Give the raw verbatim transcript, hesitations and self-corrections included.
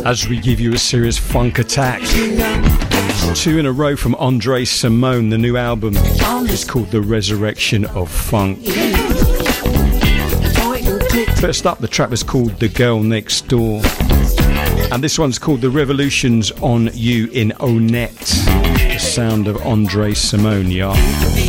as we give you a serious funk attack. Two in a row from Andre Simone. The new album is called The Resurrection of Funk. First up, the track was called The Girl Next Door, and this one's called The Revolutions on You in Onet. The sound of Andre Simone, yeah.